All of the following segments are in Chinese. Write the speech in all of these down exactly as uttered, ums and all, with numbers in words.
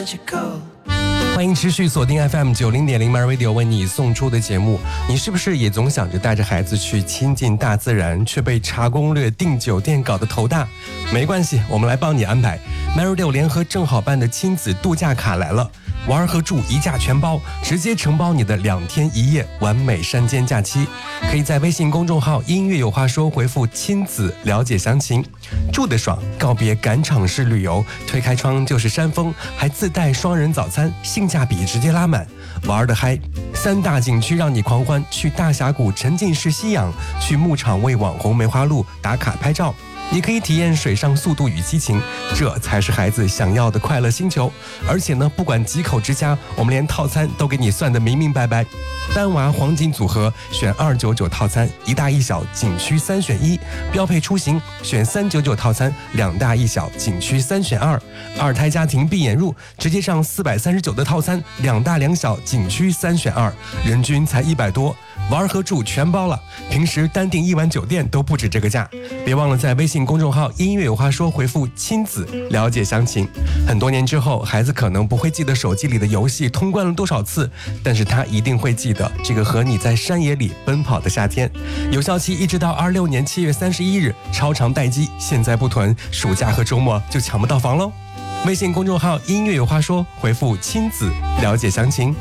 欢迎持续锁定 F M 九零点零 My Radio 为你送出的节目。你是不是也总想着带着孩子去亲近大自然，却被查攻略、订酒店搞得头大？没关系，我们来帮你安排。My Radio 联合正好办的亲子度假卡来了，玩和住一价全包，直接承包你的两天一夜完美山间假期。可以在微信公众号音乐有话说回复亲子了解详情。住得爽，告别赶场式旅游，推开窗就是山峰，还自带双人早餐，性价比直接拉满。玩得嗨，三大景区让你狂欢，去大峡谷沉浸式吸氧，去牧场为网红梅花鹿打卡拍照。也可以体验水上速度与激情，这才是孩子想要的快乐星球。而且呢，不管几口之家，我们连套餐都给你算得明明白白。单娃黄金组合选二九九套餐，一大一小景区三选一；标配出行选三九九套餐，两大一小景区三选二；二胎家庭闭眼入直接上四百三十九的套餐，两大两小景区三选二，人均才一百多。玩和住全包了，平时单订一晚酒店都不止这个价。别忘了在微信公众号音乐有话说回复亲子了解详情。很多年之后，孩子可能不会记得手机里的游戏通关了多少次，但是他一定会记得这个和你在山野里奔跑的夏天。有效期一直到二六年七月三十一日，超长待机，现在不囤，暑假和周末就抢不到房喽。微信公众号音乐有话说回复亲子了解详情。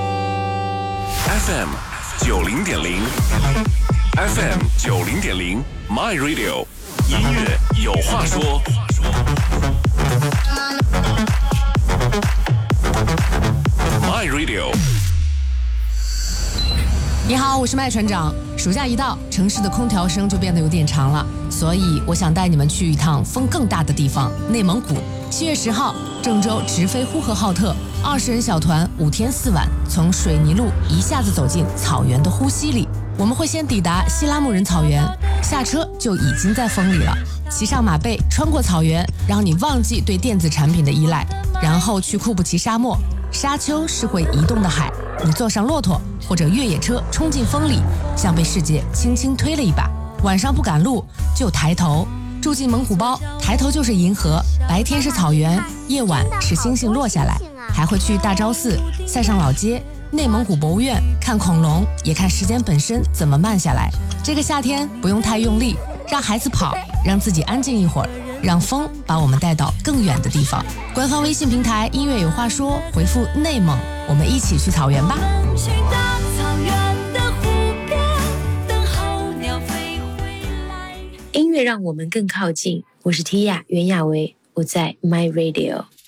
F M九零点零 ，F M 九零点零 ，My Radio， 音乐有话说。My Radio。 你好，我是麦船长。暑假一到，城市的空调声就变得有点长了，所以我想带你们去一趟风更大的地方——内蒙古。七月十号，郑州直飞呼和浩特，二十人小团，五天四晚，从水泥路一下子走进草原的呼吸里。我们会先抵达西拉木仁草原，下车就已经在风里了。骑上马背，穿过草原，让你忘记对电子产品的依赖，然后去库布齐沙漠。沙丘是会移动的海，你坐上骆驼或者越野车冲进风里，像被世界轻轻推了一把。晚上不赶路就抬头，住进蒙古包，抬头就是银河，白天是草原，夜晚是星星落下来。还会去大昭寺、塞上老街、内蒙古博物院看恐龙，也看时间本身怎么慢下来。这个夏天不用太用力，让孩子跑，让自己安静一会儿，让风把我们带到更远的地方。官方微信平台音乐有话说，回复内蒙，我们一起去草原吧。 音乐让我们更靠近。我是 Tia 袁娅维，我在 My Radio。